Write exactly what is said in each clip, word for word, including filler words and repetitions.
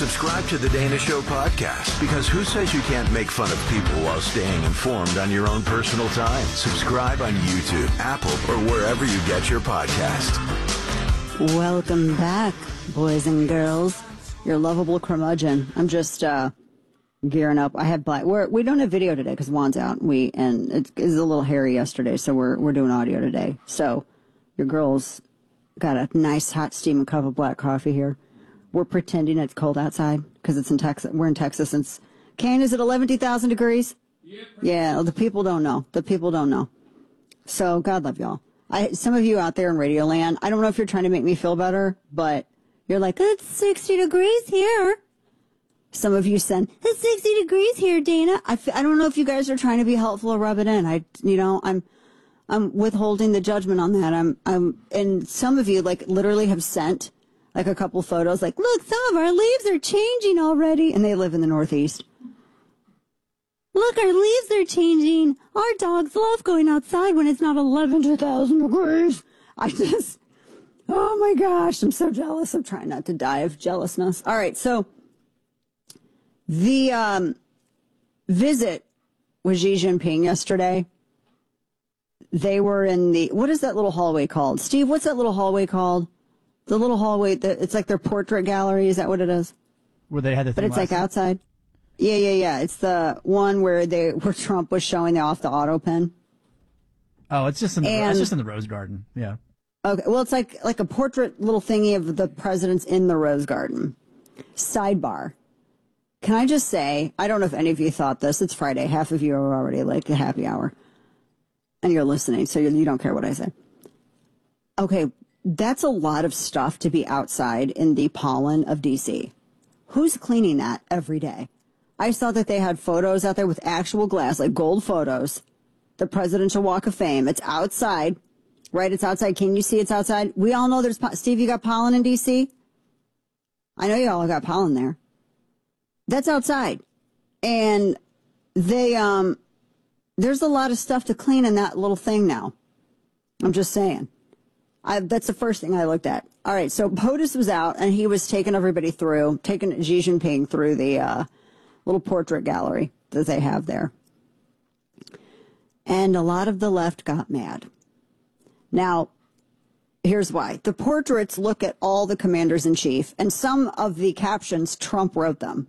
Subscribe to the Dana Show podcast, because who says you can't make fun of people while staying informed on your own personal time? Subscribe on YouTube, Apple, or wherever you get your podcast. Welcome back, boys and girls. Your lovable curmudgeon. I'm just uh, gearing up. I have black. We're, we don't have video today because Juan's out. We and it is a little hairy yesterday, so we're we're doing audio today. So your girls got a nice hot steaming cup of black coffee here. We're pretending it's cold outside because it's in Texas. We're in Texas. And it's, Kane, is it eleven thousand degrees? Yeah. Yeah. The people don't know. The people don't know. So God love y'all. I, some of you out there in Radio Land, I don't know if you're trying to make me feel better, but you're like, it's sixty degrees here. Some of you send, it's sixty degrees here, Dana. I, f- I don't know if you guys are trying to be helpful or rub it in. I, you know, I'm, I'm withholding the judgment on that. I'm, I'm, and some of you like literally have sent like a couple photos, like, look, some of our leaves are changing already. And they live in the Northeast. Look, our leaves are changing. Our dogs love going outside when it's not eleven thousand degrees. I just, oh my gosh, I'm so jealous. I'm trying not to die of jealousness. All right, so the um, visit with Xi Jinping yesterday, they were in the, what is that little hallway called? Steve, what's that little hallway called? The little hallway, that it's like their portrait gallery. Is that what it is? Where they had the thing But it's like night? outside. Yeah, yeah, yeah. It's the one where they where Trump was showing off the auto pen. Oh, it's just in the And, it's just in the Rose Garden. Yeah. Okay. Well, it's like like a portrait little thingy of the presidents in the Rose Garden. Sidebar. Can I just say, I don't know if any of you thought this. It's Friday. Half of you are already like the happy hour, and you're listening, so you, you don't care what I say. Okay, that's a lot of stuff to be outside in the pollen of D C. Who's cleaning that every day? I saw that they had photos out there with actual glass, like gold photos. The Presidential Walk of Fame. It's outside, right? It's outside. Can you see it's outside? We all know there's, po- Steve, you got pollen in D C? I know you all got pollen there. That's outside. And they, um, there's a lot of stuff to clean in that little thing now. I'm just saying. I, that's the first thing I looked at. All right, so POTUS was out, and he was taking everybody through, taking Xi Jinping through the uh, little portrait gallery that they have there. And a lot of the left got mad. Now, here's why. The portraits look at all the commanders-in-chief, and some of the captions, Trump wrote them.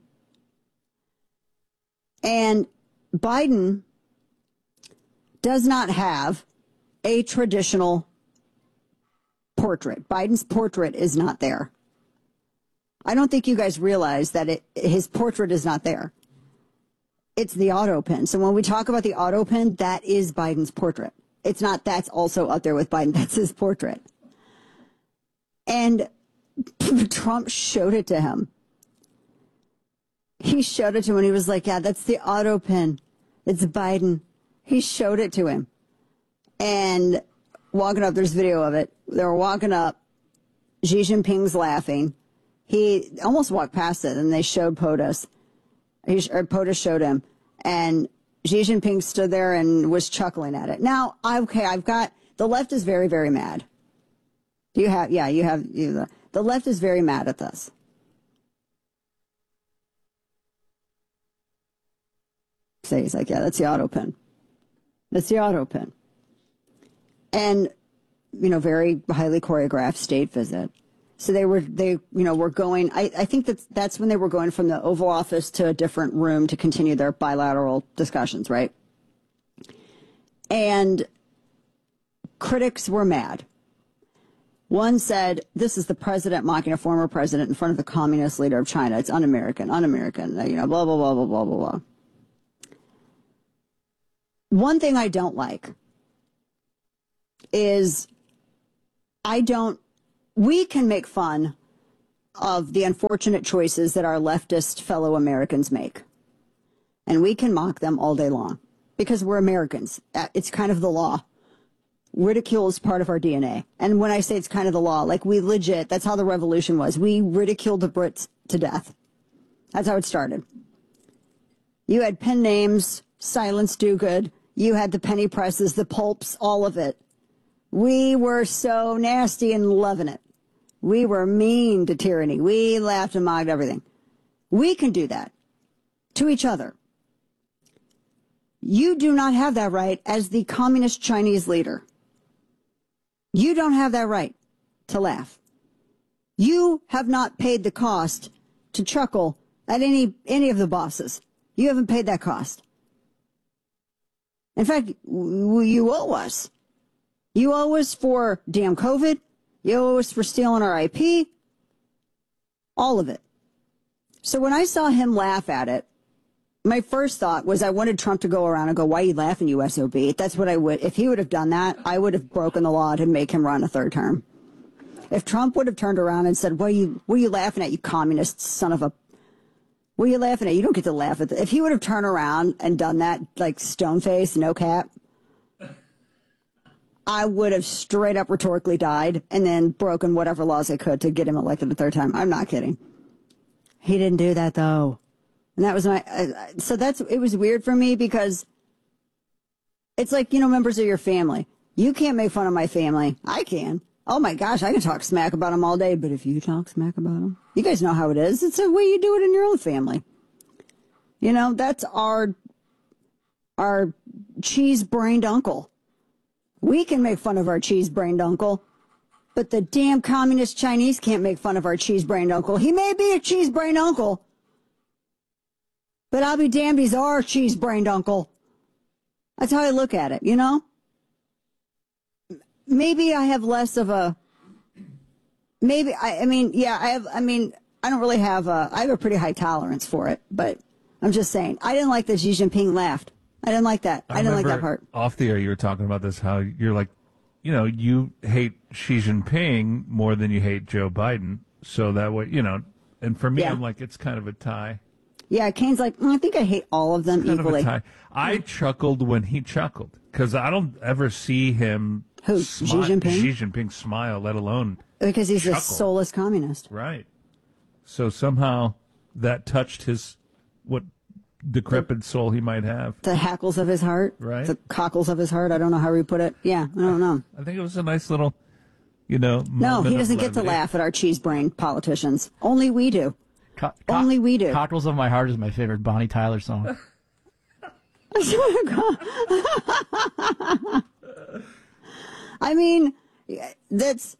And Biden does not have a traditional portrait. Biden's portrait is not there. I don't think you guys realize that it, his portrait is not there. It's the auto pen. So when we talk about the auto pen, that is Biden's portrait. It's not that's also up there with Biden. That's his portrait. And Trump showed it to him. He showed it to him and he was like, yeah, that's the auto pen. It's Biden. He showed it to him. And walking up, there's video of it. They were walking up. Xi Jinping's laughing. He almost walked past it, and they showed POTUS. He, or POTUS showed him. And Xi Jinping stood there and was chuckling at it. Now, okay, I've got, the left is very, very mad. Do you have, yeah, you have, you, the left is very mad at this. So he's like, yeah, that's the auto pen. That's the auto pen. And, you know, very highly choreographed state visit. So they were, they, you know, were going, I, I think that that's when they were going from the Oval Office to a different room to continue their bilateral discussions, right? And critics were mad. One said, this is the president mocking a former president in front of the communist leader of China. It's un-American, un-American, you know, blah, blah, blah, blah, blah, blah, blah. One thing I don't like is I don't, we can make fun of the unfortunate choices that our leftist fellow Americans make. And we can mock them all day long because we're Americans. It's kind of the law. Ridicule is part of our D N A. And when I say it's kind of the law, like we legit, that's how the revolution was. We ridiculed the Brits to death. That's how it started. You had pen names, Silence Dogood. You had the penny presses, the pulps, all of it. We were so nasty and loving it. We were mean to tyranny. We laughed and mocked everything. We can do that to each other. You do not have that right as the communist Chinese leader. You don't have that right to laugh. You have not paid the cost to chuckle at any any of the bosses. You haven't paid that cost. In fact, you owe us. You owe us for damn COVID. You owe us for stealing our I P. All of it. So when I saw him laugh at it, my first thought was I wanted Trump to go around and go, why are you laughing, you S O B? That's what I would. If he would have done that, I would have broken the law to make him run a third term. If Trump would have turned around and said, what are you, what are you laughing at, you communist son of a... What are you laughing at? You don't get to laugh at that. If he would have turned around and done that, like stone face, no cap, I would have straight up rhetorically died and then broken whatever laws I could to get him elected a third time. I'm not kidding. He didn't do that, though. And that was my... Uh, so that's... It was weird for me because it's like, you know, members of your family. You can't make fun of my family. I can. Oh, my gosh, I can talk smack about them all day. But if you talk smack about them, you guys know how it is. It's the way you do it in your own family. You know, that's our, our cheese-brained uncle. We can make fun of our cheese-brained uncle. But the damn communist Chinese can't make fun of our cheese-brained uncle. He may be a cheese-brained uncle. But I'll be damned, he's our cheese-brained uncle. That's how I look at it, you know? Maybe I have less of a, maybe, I, I mean, yeah, I have, I mean, I don't really have a, I have a pretty high tolerance for it, but I'm just saying, I didn't like that Xi Jinping laughed. I didn't like that. I, I didn't like that part. Off the air, you were talking about this, how you're like, you know, you hate Xi Jinping more than you hate Joe Biden. So that way, you know, and for me, Yeah. I'm like, it's kind of a tie. Yeah, Kane's like, mm, I think I hate all of them Kind equally. of a tie. I chuckled when he chuckled because I don't ever see him. Who, smi- Xi Jinping? Xi Jinping smile, let alone Because he's chuckle. a soulless communist. Right. So somehow that touched his, what decrepit soul he might have. The hackles of his heart. Right. The cockles of his heart. I don't know how we put it. Yeah, I don't know. I think it was a nice little, you know, No, moment he of doesn't get to levity. laugh at our cheese-brained politicians. Only we do. Co- co- Only we do. Cockles of My Heart is my favorite Bonnie Tyler song. I mean, that's,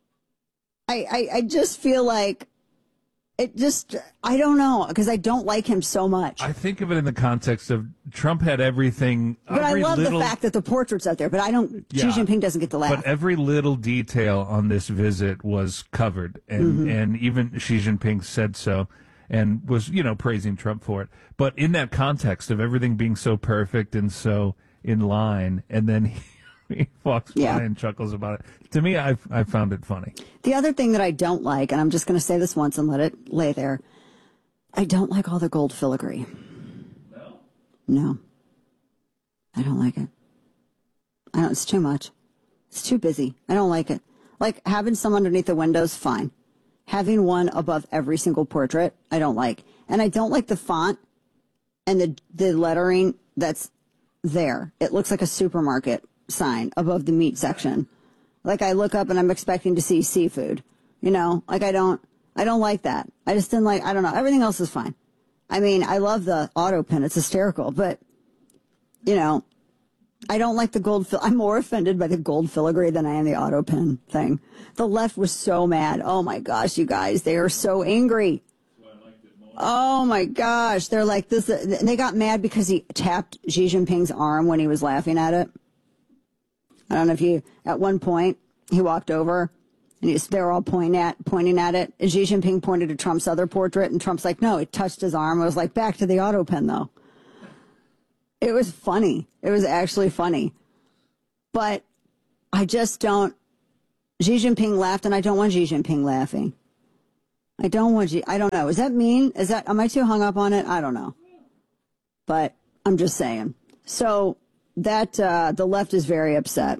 I, I, I just feel like it just, I don't know, because I don't like him so much. I think of it in the context of Trump had everything. but I every love little, the fact that the portrait's out there, but I don't, Yeah. Xi Jinping doesn't get to laugh. But every little detail on this visit was covered, and Mm-hmm. and even Xi Jinping said so, and was you know praising Trump for it. But in that context of everything being so perfect and so in line, and then he, he walks Yeah. by and chuckles about it. To me, I I found it funny. The other thing that I don't like, and I'm just going to say this once and let it lay there, I don't like all the gold filigree. No? No. I don't like it. I don't, it's too much. It's too busy. I don't like it. Like, having some underneath the windows, fine. Having one above every single portrait, I don't like. And I don't like the font and the the lettering that's there. It looks like a supermarket sign above the meat section. Like, I look up and I'm expecting to see seafood. You know, like I don't, I don't like that. I just didn't like, I don't know. Everything else is fine. I mean, I love the auto pen. It's hysterical, but you know, I don't like the gold. Fil- I'm more offended by the gold filigree than I am the auto pen thing. The left was so mad. Oh my gosh, you guys, they are so angry. Oh my gosh, they're like this. They got mad because he tapped Xi Jinping's arm when he was laughing at it. I don't know if you, at one point, he walked over and he's, they were all pointing at, pointing at it. And Xi Jinping pointed to Trump's other portrait and Trump's like, no, it touched his arm. I was like, back to the auto pen though. It was funny. It was actually funny. But I just don't, Xi Jinping laughed and I don't want Xi Jinping laughing. I don't want Xi, I don't know. Is that mean? Is that, am I too hung up on it? I don't know. But I'm just saying. So, that uh, the left is very upset.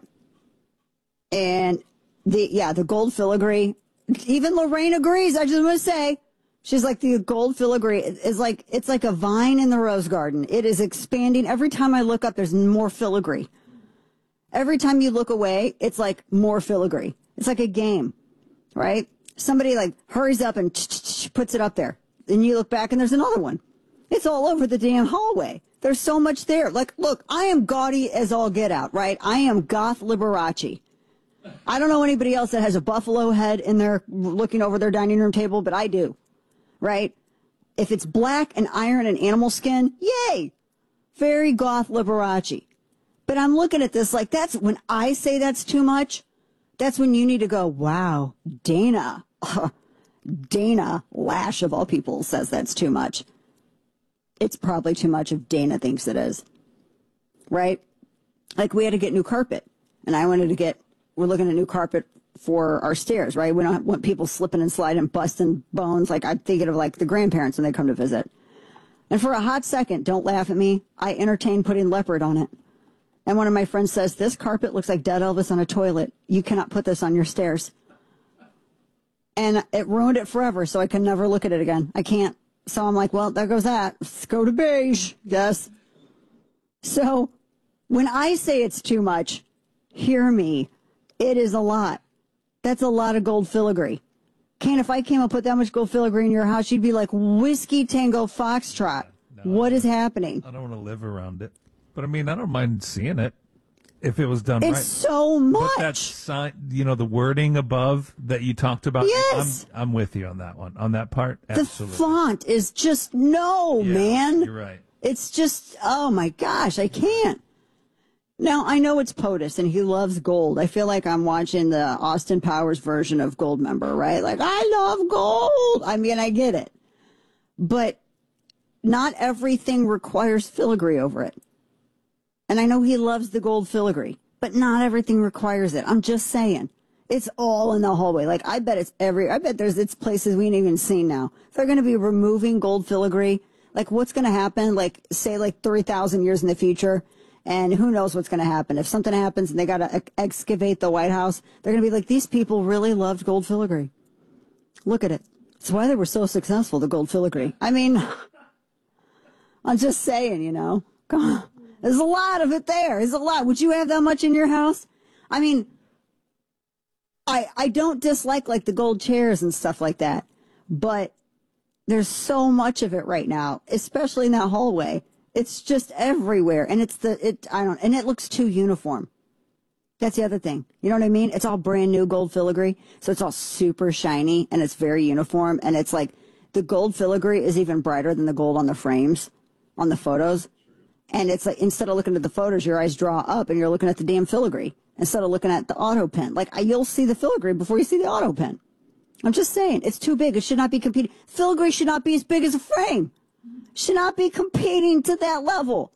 And the yeah, the gold filigree, even Lorraine agrees. I just want to say, she's like, the gold filigree is like, it's like a vine in the rose garden. It is expanding. Every time I look up, there's more filigree. Every time you look away, it's like more filigree. It's like a game, right? Somebody like hurries up and puts it up there. and you look back and there's another one. It's all over the damn hallway. There's so much there. Like, look, I am gaudy as all get out, right? I am goth Liberace. I don't know anybody else that has a buffalo head in there looking over their dining room table, but I do, right? If it's black and iron and animal skin, yay! Very goth Liberace. But I'm looking at this like that's when I say that's too much. That's when you need to go, wow, Dana. Dana Lash, of all people, says that's too much. It's probably too much if Dana thinks it is. Right? Like we had to get new carpet. And I wanted to get, we're looking at new carpet for our stairs, right? We don't want people slipping and sliding, busting bones. Like I'm thinking of like the grandparents when they come to visit. And for a hot second, don't laugh at me, I entertained putting leopard on it. And one of my friends says, this carpet looks like dead Elvis on a toilet. You cannot put this on your stairs. And it ruined it forever, so I can never look at it again. I can't. So I'm like, well, there goes that. Let's go to beige. Yes. So when I say it's too much, hear me. It is a lot. That's a lot of gold filigree. Ken, if I came and put that much gold filigree in your house, you'd be like, Whiskey Tango Foxtrot. No, what is happening? I don't want to live around it. But, I mean, I don't mind seeing it if it was done it's right. It's so much. But that sign, you know, the wording above that you talked about, yes. I'm, I'm with you on that one. On that part, absolutely. The font is just, no, yeah, man. You're right. It's just, oh, my gosh, I can't. Now, I know it's POTUS, and he loves gold. I feel like I'm watching the Austin Powers version of Goldmember, right? Like, I love gold. I mean, I get it. But not everything requires filigree over it. And I know he loves the gold filigree, but not everything requires it. I'm just saying. It's all in the hallway. Like, I bet it's every, I bet there's, it's places we ain't even seen now. If they're going to be removing gold filigree, like, what's going to happen? Like, say, like, three thousand years in the future, and who knows what's going to happen. If something happens and they got to excavate the White House, they're going to be like, these people really loved gold filigree. Look at it. That's why they were so successful, the gold filigree. I mean, I'm just saying, you know. Come on. There's a lot of it there. There's a lot. Would you have that much in your house? I mean, I I don't dislike like the gold chairs and stuff like that, but there's so much of it right now, especially in that hallway. It's just everywhere, and it's the it I don't and it looks too uniform. That's the other thing. You know what I mean? It's all brand new gold filigree, so it's all super shiny and it's very uniform, and it's like the gold filigree is even brighter than the gold on the frames, on the photos. And it's like, instead of looking at the photos, your eyes draw up and you're looking at the damn filigree instead of looking at the auto pen. Like, you'll see the filigree before you see the auto pen. I'm just saying, it's too big. It should not be competing. Filigree should not be as big as a frame. Should not be competing to that level.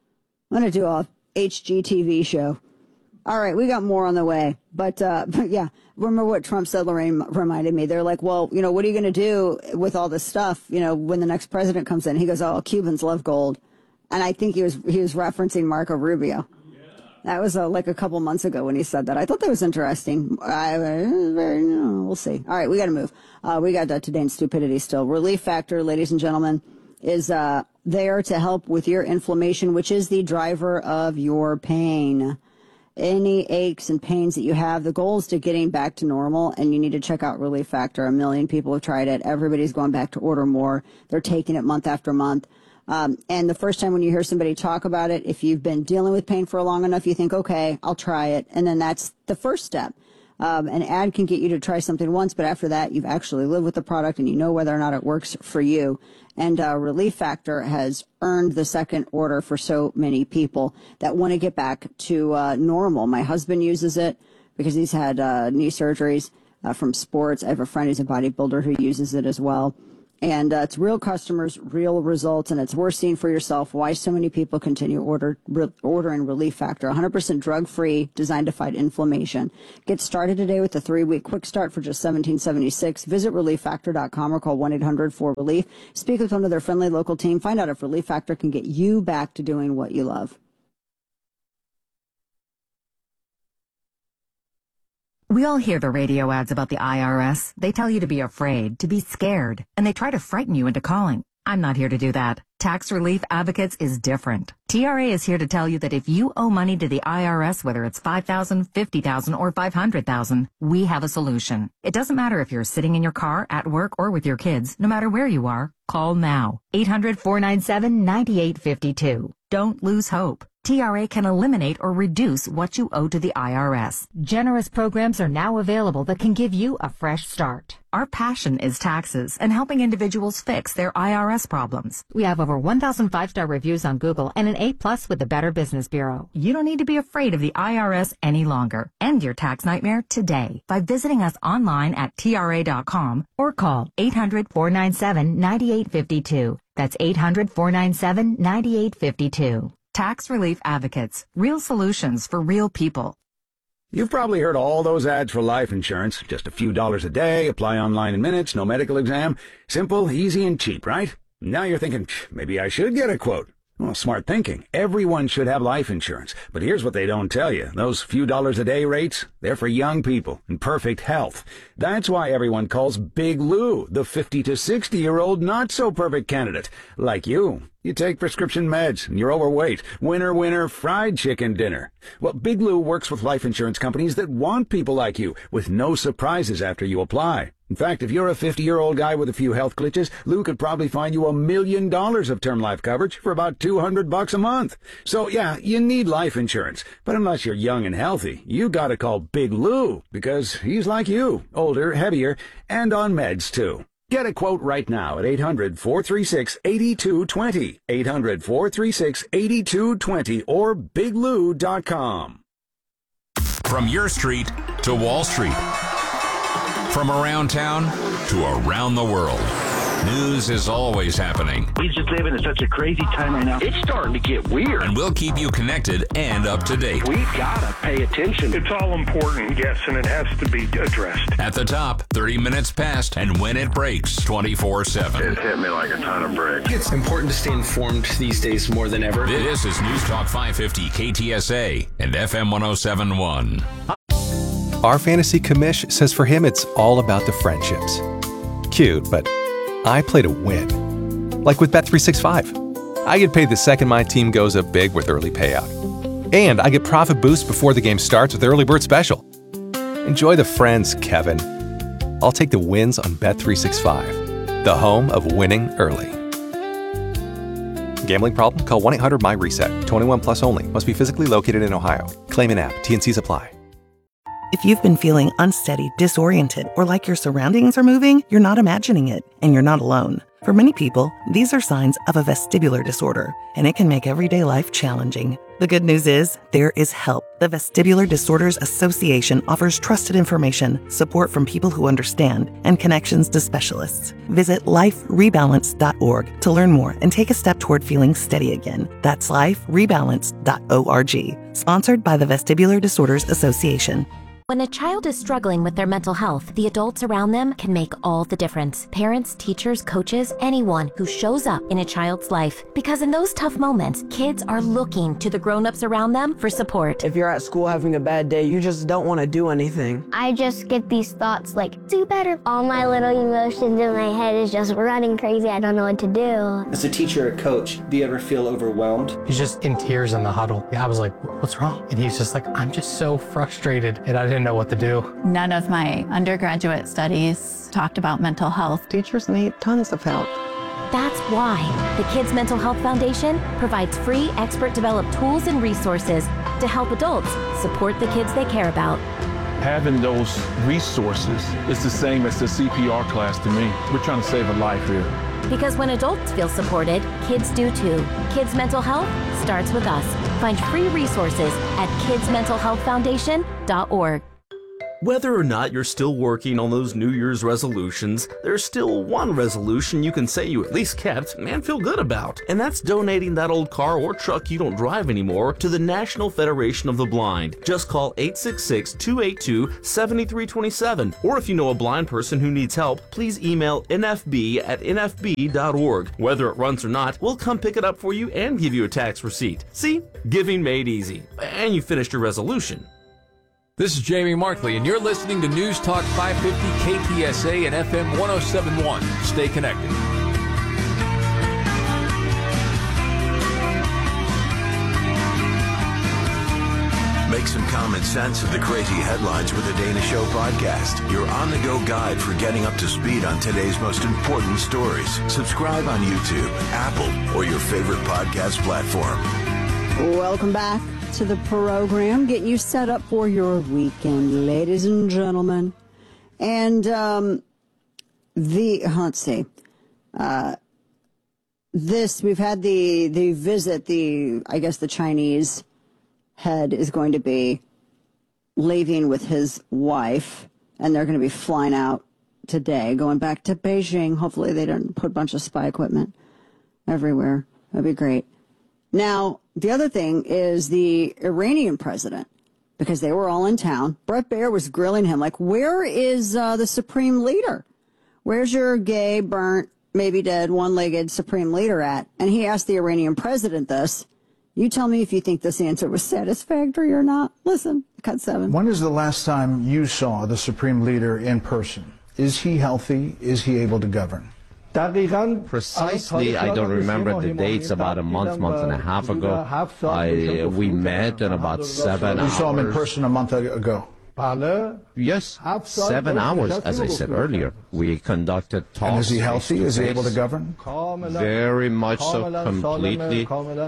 I'm going to do a H G T V show. All right, we got more on the way. But, uh, but yeah, remember what Trump said, Lorraine reminded me. They're like, well, you know, what are you going to do with all this stuff, you know, when the next president comes in? He goes, oh, Cubans love gold. And I think he was he was referencing Marco Rubio. Yeah. That was uh, like a couple months ago when he said that. I thought that was interesting. I, uh, very, no, we'll see. All right, we got to move. Uh, we got uh, Today in Stupidity still. Relief Factor, ladies and gentlemen, is uh, there to help with your inflammation, which is the driver of your pain. Any aches and pains that you have, the goal is to getting back to normal, and you need to check out Relief Factor. A million people have tried it. Everybody's going back to order more. They're taking it month after month. Um, and the first time when you hear somebody talk about it, if you've been dealing with pain for long enough, you think, okay, I'll try it. And then that's the first step. Um, an ad can get you to try something once, but after that, you've actually lived with the product and you know whether or not it works for you. And uh, Relief Factor has earned the second order for so many people that want to get back to uh, normal. My husband uses it because he's had uh, knee surgeries uh, from sports. I have a friend who's a bodybuilder who uses it as well. And uh, it's real customers, real results, and it's worth seeing for yourself why so many people continue order, re- ordering Relief Factor. one hundred percent drug-free, designed to fight inflammation. Get started today with a three-week quick start for just seventeen seventy-six. Visit relief factor dot com or call one eight hundred four relief. Speak with one of their friendly local team. Find out if Relief Factor can get you back to doing what you love. We all hear the radio ads about the I R S. They tell you to be afraid, to be scared, and they try to frighten you into calling. I'm not here to do that. Tax Relief Advocates is different. T R A is here to tell you that if you owe money to the I R S, whether it's five thousand dollars, fifty thousand dollars, or five hundred thousand dollars, we have a solution. It doesn't matter if you're sitting in your car, at work, or with your kids. No matter where you are, call now. eight hundred, four nine seven, nine eight five two. Don't lose hope. T R A can eliminate or reduce what you owe to the I R S. Generous programs are now available that can give you a fresh start. Our passion is taxes and helping individuals fix their I R S problems. We have over one thousand five-star reviews on Google and an A plus with the Better Business Bureau. You don't need to be afraid of the I R S any longer. End your tax nightmare today by visiting us online at T R A dot com or call eight hundred, four nine seven, nine eight five two. That's eight hundred, four nine seven, nine eight five two. Tax Relief Advocates. Real solutions for real people. You've probably heard all those ads for life insurance. Just a few dollars a day, apply online in minutes, no medical exam. Simple, easy, and cheap, right? Now you're thinking, maybe I should get a quote. Well, smart thinking. Everyone should have life insurance. But here's what they don't tell you. Those few dollars a day rates, they're for young people in perfect health. That's why everyone calls Big Lou the fifty to sixty-year-old not-so-perfect candidate. Like you. You take prescription meds, and you're overweight. Winner, winner, fried chicken dinner. Well, Big Lou works with life insurance companies that want people like you, with no surprises after you apply. In fact, if you're a fifty-year-old guy with a few health glitches, Lou could probably find you a million dollars of term life coverage for about two hundred bucks a month. So, yeah, you need life insurance. But unless you're young and healthy, you gotta call Big Lou, because he's like you, older, heavier, and on meds, too. Get a quote right now at eight hundred, four three six, eight two two zero, eight hundred, four three six, eight two two zero, or big lou dot com. From your street to Wall Street. From around town to around the world. News is always happening. He's just living in such a crazy time right now. It's starting to get weird. And we'll keep you connected and up to date. We've got to pay attention. It's all important, yes, and it has to be addressed. At the top, thirty minutes past, and when it breaks, twenty-four seven. It hit me like a ton of bricks. It's important to stay informed these days more than ever. This is News Talk five fifty K T S A and F M one oh seven point one. Our fantasy commish says for him it's all about the friendships. Cute, but I play to win. Like with Bet three sixty-five. I get paid the second my team goes up big with early payout. And I get profit boost before the game starts with Early Bird Special. Enjoy the friends, Kevin. I'll take the wins on Bet three sixty-five, the home of winning early. Gambling problem? Call one eight hundred my reset. twenty-one plus only. Must be physically located in Ohio. Claim in app. T N Cs apply. If you've been feeling unsteady, disoriented, or like your surroundings are moving, you're not imagining it, and you're not alone. For many people, these are signs of a vestibular disorder, and it can make everyday life challenging. The good news is, there is help. The Vestibular Disorders Association offers trusted information, support from people who understand, and connections to specialists. Visit life rebalance dot org to learn more and take a step toward feeling steady again. That's life rebalance dot org. Sponsored by the Vestibular Disorders Association. When a child is struggling with their mental health, the adults around them can make all the difference. Parents, teachers, coaches, anyone who shows up in a child's life. Because in those tough moments, kids are looking to the grown-ups around them for support. If you're at school having a bad day, you just don't want to do anything. I just get these thoughts like, do better. All my little emotions in my head is just running crazy. I don't know what to do. As a teacher or coach, do you ever feel overwhelmed? He's just in tears in the huddle. I was like, what's wrong? And he's just like, I'm just so frustrated, and I didn't know what to do. None of my undergraduate studies talked about mental health. Teachers need tons of help. That's why the Kids Mental Health Foundation provides free expert-developed tools and resources to help adults support the kids they care about. Having those resources is the same as the C P R class to me. We're trying to save a life here. Because when adults feel supported, kids do too. Kids Mental Health starts with us. Find free resources at kids mental health foundation dot org. Whether or not you're still working on those New Year's resolutions, there's still one resolution you can say you at least kept and feel good about. And that's donating that old car or truck you don't drive anymore to the National Federation of the Blind. Just call eight six six, two eight two, seven three two seven. Or if you know a blind person who needs help, please email N F B at N F B dot org. Whether it runs or not, we'll come pick it up for you and give you a tax receipt. See? Giving made easy. And you finished your resolution. This is Jamie Markley, and you're listening to News Talk five fifty K T S A and F M one oh seven point one. Stay connected. Make some common sense of the crazy headlines with the Dana Show podcast. Your on-the-go guide for getting up to speed on today's most important stories. Subscribe on YouTube, Apple, or your favorite podcast platform. Welcome back to the program, getting you set up for your weekend, ladies and gentlemen. And um, the, let's see, uh, this, we've had the, the visit, the, I guess the Chinese head is going to be leaving with his wife, and they're going to be flying out today, going back to Beijing. Hopefully they don't put a bunch of spy equipment everywhere. That'd be great. Now, the other thing is the Iranian president, because they were all in town. Bret Baier was grilling him, like, where is uh, the supreme leader? Where's your gay, burnt, maybe dead, one-legged supreme leader at? And he asked the Iranian president this. You tell me if you think this answer was satisfactory or not. Listen, cut seven. When is the last time you saw the supreme leader in person? Is he healthy? Is he able to govern? Precisely, I don't remember the dates. About a month, month and a half ago, I, we met in about seven you hours. You saw him in person a month ago? Yes, seven hours, as I said earlier. We conducted talks. And is he healthy? Is he able to govern? Very much so, completely.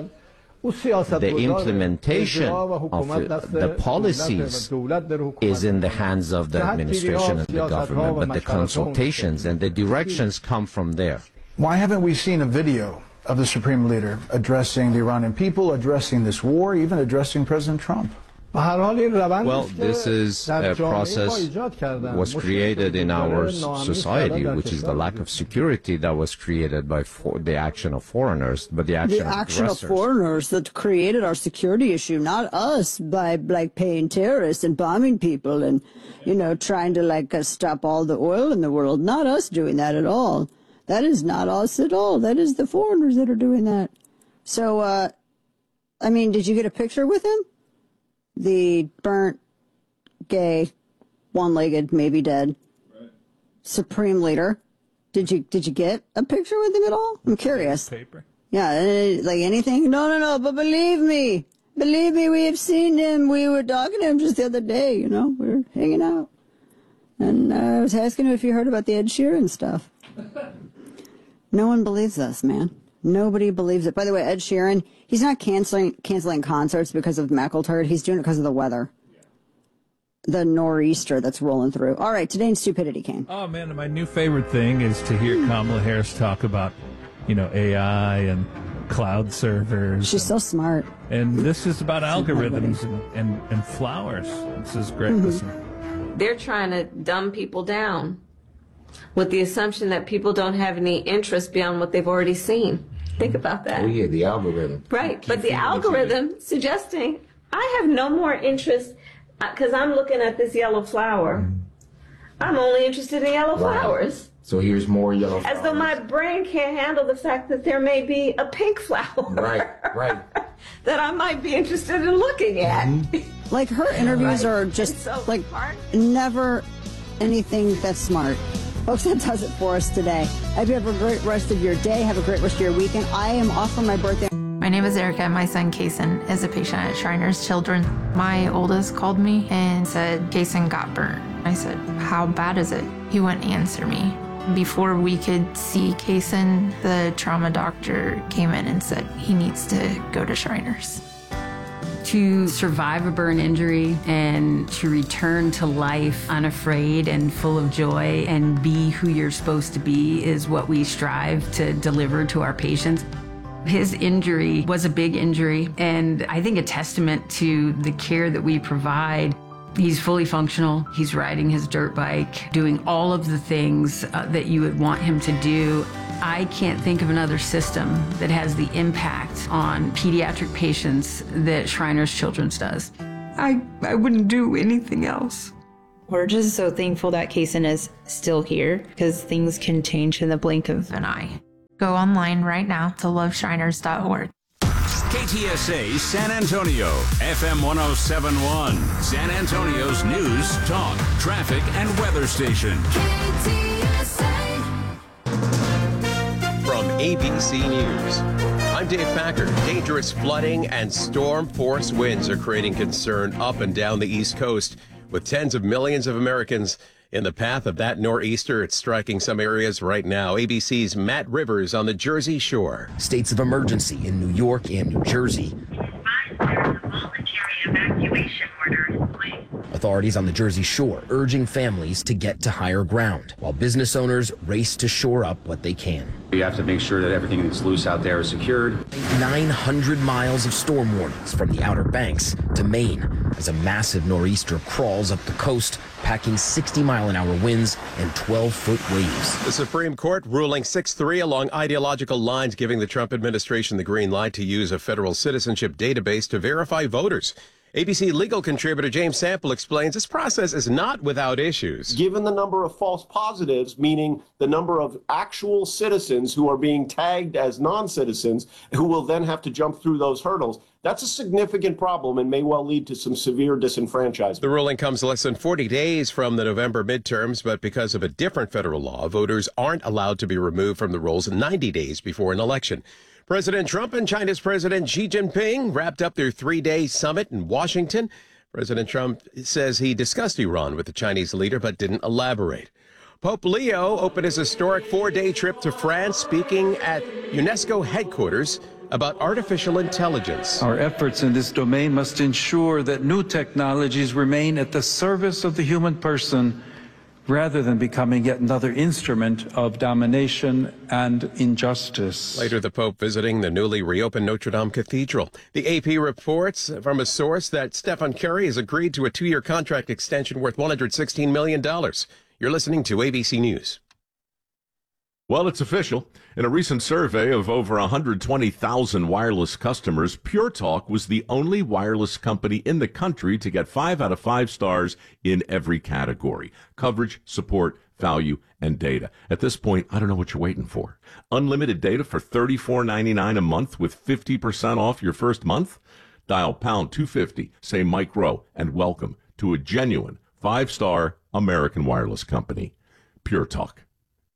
The implementation of the policies is in the hands of the administration and the government, but the consultations and the directions come from there. Why haven't we seen a video of the supreme leader addressing the Iranian people, addressing this war, even addressing President Trump? Well, this is a process was created in our society, which is the lack of security that was created by for the action of foreigners, but the action, the of, action of foreigners that created our security issue, not us, by like paying terrorists and bombing people and, you know, trying to like uh, stop all the oil in the world. Not us doing that at all. That is not us at all. That is the foreigners that are doing that. So, uh, I mean, did you get a picture with him? The burnt, gay, one-legged, maybe dead, right, supreme leader. Did you did you get a picture with him at all? I'm curious. Paper. Yeah, like anything? No, no, no. But believe me, believe me, we have seen him. We were talking to him just the other day. You know, we were hanging out, and uh, I was asking him if you heard about the Ed Sheeran stuff. No one believes us, man. Nobody believes it. By the way, Ed Sheeran, he's not canceling canceling concerts because of McElturd. He's doing it because of the weather. Yeah. The nor'easter that's rolling through. All right, today in Stupidity, Kane. Oh, man, my new favorite thing is to hear Kamala Harris talk about, you know, A I and cloud servers. She's and, so smart. And this is about algorithms and, and, and flowers. This is great. Mm-hmm. Listen. They're trying to dumb people down with the assumption that people don't have any interest beyond what they've already seen. Think about that. Oh, yeah, the algorithm. Right, Keep but the algorithm suggesting I have no more interest because I'm looking at this yellow flower. Mm. I'm only interested in yellow wow. flowers. So here's more yellow flowers. As though my brain can't handle the fact that there may be a pink flower. Right, right. that I might be interested in looking at. Mm-hmm. Like her interviews right. are just so like smart. Never anything that's smart. Folks, that does it for us today. I hope you have a great rest of your day. Have a great rest of your weekend. I am off for my birthday. My name is Erica. My son, Kason, is a patient at Shriners Children. My oldest called me and said, Kason got burnt. I said, how bad is it? He wouldn't answer me. Before we could see Kason, the trauma doctor came in and said he needs to go to Shriners. To survive a burn injury and to return to life unafraid and full of joy and be who you're supposed to be is what we strive to deliver to our patients. His injury was a big injury, and I think a testament to the care that we provide. He's fully functional. He's riding his dirt bike, doing all of the things uh, that you would want him to do. I can't think of another system that has the impact on pediatric patients that Shriners Children's does. I, I wouldn't do anything else. We're just so thankful that Kason is still here because things can change in the blink of an eye. Go online right now to love shriners dot org. K T S A San Antonio, F M one oh seven point one, San Antonio's news, talk, traffic, and weather station. K T S A. From A B C News, I'm Dave Packer. Dangerous flooding and storm force winds are creating concern up and down the East Coast, with tens of millions of Americans in the path of that nor'easter. It's striking some areas right now. A B C's Matt Rivers on the Jersey Shore. States of emergency in New York and New Jersey. Evacuation order in place. Authorities on the Jersey Shore urging families to get to higher ground, while business owners race to shore up what they can. We have to make sure that everything that's loose out there is secured. nine hundred miles of storm warnings from the Outer Banks to Maine as a massive nor'easter crawls up the coast, packing sixty mile an hour winds and twelve foot waves. The Supreme Court ruling six three along ideological lines, giving the Trump administration the green light to use a federal citizenship database to verify voters. A B C legal contributor James Sample explains this process is not without issues. Given the number of false positives, meaning the number of actual citizens who are being tagged as non-citizens, who will then have to jump through those hurdles, that's a significant problem and may well lead to some severe disenfranchisement. The ruling comes less than forty days from the November midterms, but because of a different federal law, voters aren't allowed to be removed from the rolls ninety days before an election. President Trump and China's President Xi Jinping wrapped up their three-day summit in Washington. President Trump says he discussed Iran with the Chinese leader but didn't elaborate. Pope Leo opened his historic four-day trip to France, speaking at UNESCO headquarters about artificial intelligence. Our efforts in this domain must ensure that new technologies remain at the service of the human person, rather than becoming yet another instrument of domination and injustice. Later, the Pope visiting the newly reopened Notre Dame Cathedral. The A P reports from a source that Stephen Curry has agreed to a two-year contract extension worth one hundred sixteen million dollars. You're listening to A B C News. Well, it's official. In a recent survey of over one hundred twenty thousand wireless customers, Pure Talk was the only wireless company in the country to get five out of five stars in every category: coverage, support, value, and data. At this point, I don't know what you're waiting for. Unlimited data for thirty-four ninety-nine a month with fifty percent off your first month? Dial pound two fifty, say Mike Rowe, and welcome to a genuine five-star American wireless company. Pure Talk.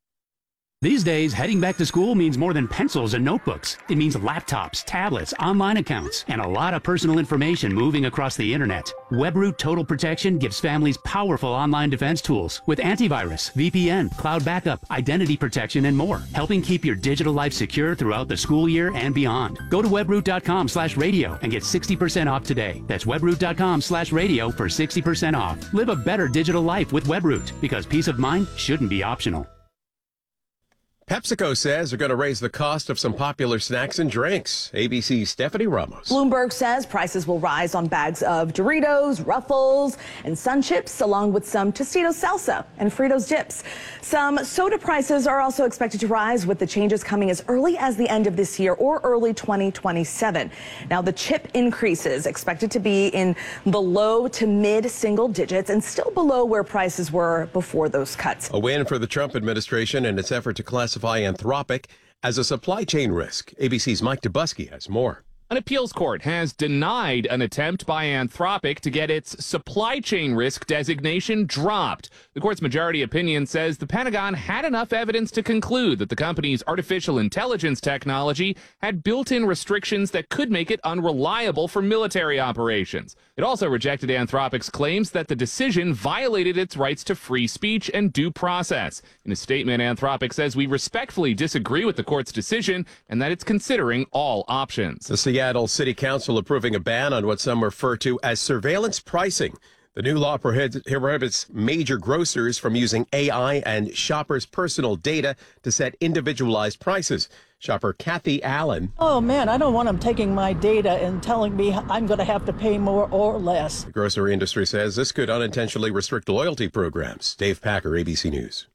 These days, heading back to school means more than pencils and notebooks. It means laptops, tablets, online accounts, and a lot of personal information moving across the internet. WebRoot Total Protection gives families powerful online defense tools with antivirus, V P N, cloud backup, identity protection, and more, helping keep your digital life secure throughout the school year and beyond. Go to webroot.com slash radio and get sixty percent off today. That's webroot.com slash radio for sixty percent off. Live a better digital life with WebRoot, because peace of mind shouldn't be optional. PepsiCo says they're going to raise the cost of some popular snacks and drinks. A B C's Stephanie Ramos. Bloomberg says prices will rise on bags of Doritos, Ruffles, and Sun Chips, along with some Tostitos salsa and Fritos dips. Some soda prices are also expected to rise, with the changes coming as early as the end of this year or early twenty twenty-seven. Now, the chip increases expected to be in the low to mid single digits and still below where prices were before those cuts. A win for the Trump administration in its effort to classify Anthropic as a supply chain risk. A B C's Mike Dubusky has more. An appeals court has denied an attempt by Anthropic to get its supply chain risk designation dropped. The court's majority opinion says the Pentagon had enough evidence to conclude that the company's artificial intelligence technology had built-in restrictions that could make it unreliable for military operations. It also rejected Anthropic's claims that the decision violated its rights to free speech and due process. In a statement, Anthropic says, "We respectfully disagree with the court's decision and that it's considering all options." The Seattle City Council approving a ban on what some refer to as surveillance pricing. The new law prohibits major grocers from using A I and shoppers' personal data to set individualized prices. Shopper Kathy Allen. Oh, man, I don't want them taking my data and telling me I'm going to have to pay more or less. The grocery industry says this could unintentionally restrict loyalty programs. Dave Packer, A B C News.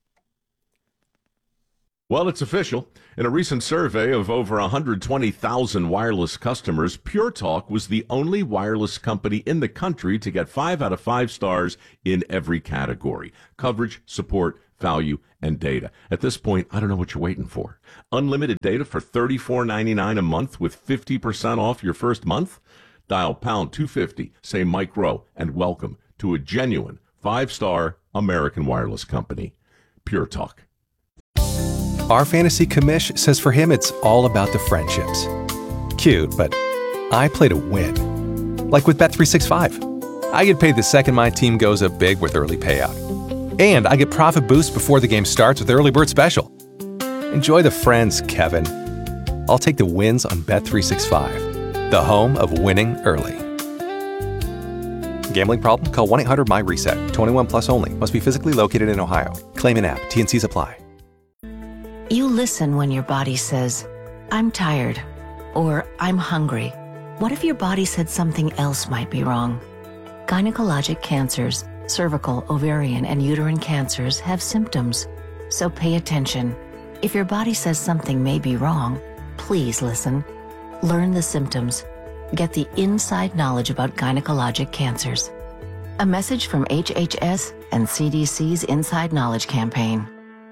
Well, it's official. In a recent survey of over one hundred twenty thousand wireless customers, Pure Talk was the only wireless company in the country to get five out of five stars in every category: coverage, support, value, and data. At this point, I don't know what you're waiting for. Unlimited data for thirty-four ninety-nine a month with fifty percent off your first month? Dial pound two fifty, say Mike Rowe, and welcome to a genuine five-star American wireless company. Pure Talk. Our fantasy commish says for him it's all about the friendships. Cute, but I play to win. Like with Bet three sixty-five. I get paid the second my team goes up big with early payout. And I get profit boosts before the game starts with Early Bird Special. Enjoy the friends, Kevin. I'll take the wins on Bet three sixty-five, the home of winning early. Gambling problem? Call one eight hundred M Y RESET. twenty-one plus only. Must be physically located in Ohio. Claim in app. T and Cs apply. You listen when your body says, I'm tired, or I'm hungry. What if your body said something else might be wrong? Gynecologic cancers, cervical, ovarian, and uterine cancers have symptoms. So pay attention. If your body says something may be wrong, please listen. Learn the symptoms. Get the inside knowledge about gynecologic cancers. A message from H H S and C D C's Inside Knowledge campaign.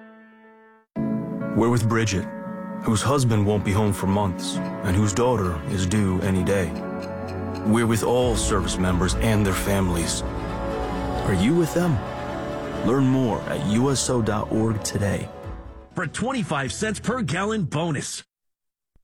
We're with Bridget, whose husband won't be home for months and whose daughter is due any day. We're with all service members and their families. Are you with them? Learn more at U S O dot org today. For twenty-five cents per gallon bonus.